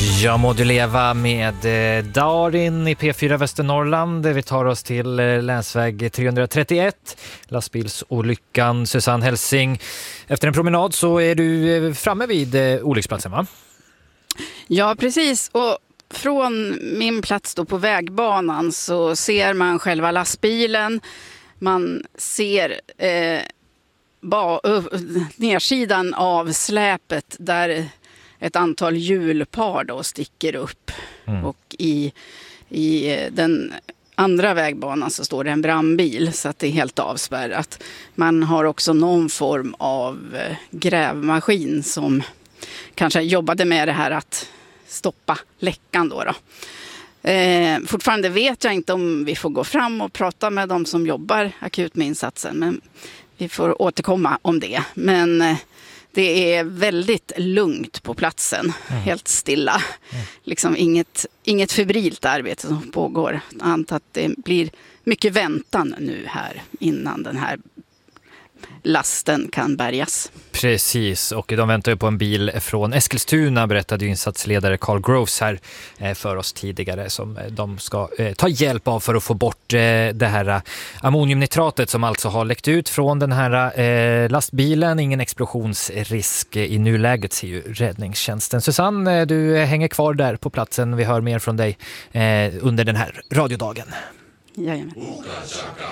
Jag må du leva med Darin i P4 Västernorrland. Vi tar oss till länsväg 331, lastbilsolyckan. Susanne Helsing, efter en promenad så är du framme vid olycksplatsen, va? Ja, precis. Och från min plats då på vägbanan så ser man själva lastbilen. Man ser nedsidan av släpet där ett antal hjulpar då sticker upp. Och i den andra vägbanan så står det en brandbil, så att det är helt avspärrat. Man har också någon form av grävmaskin som kanske jobbade med det här att stoppa läckan då. Fortfarande vet jag inte om vi får gå fram och prata med de som jobbar akut med insatsen, men vi får återkomma om det. Men det är väldigt lugnt på platsen, helt stilla. Liksom inget febrilt arbete som pågår. Jag antar att det blir mycket väntan nu här innan den här lasten kan bärgas. Precis, och de väntar ju på en bil från Eskilstuna, berättade ju insatsledare Carl Groves här för oss tidigare, som de ska ta hjälp av för att få bort det här ammoniumnitratet som alltså har läckt ut från den här lastbilen. Ingen explosionsrisk i nuläget, ser ju räddningstjänsten. Susanne, du hänger kvar där på platsen. Vi hör mer från dig under den här radiodagen. Jajamän.